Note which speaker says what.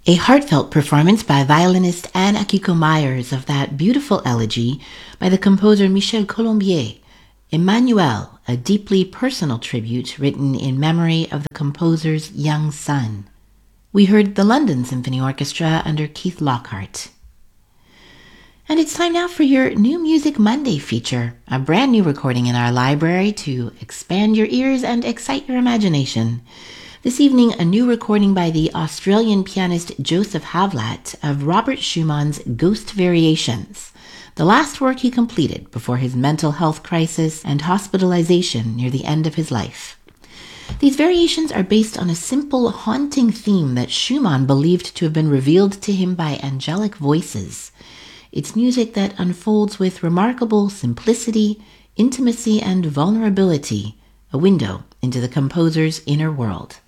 Speaker 1: A heartfelt performance by violinist Anne Akiko Myers of that beautiful elegy by the composer Michel Colombier, Emmanuel, a deeply personal tribute written in memory of the composer's young son. We heard the London Symphony Orchestra under Keith Lockhart. And it's time now for your New Music Monday feature, a brand new recording in our library to expand your ears and excite your imagination. This evening, a new recording by the Australian pianist Joseph Havlat of Robert Schumann's Ghost Variations, the last work he completed before his mental health crisis and hospitalization near the end of his life. These variations are based on a simple, haunting theme that Schumann believed to have been revealed to him by angelic voices. It's music that unfolds with remarkable simplicity, intimacy, and vulnerability, a window into the composer's inner world.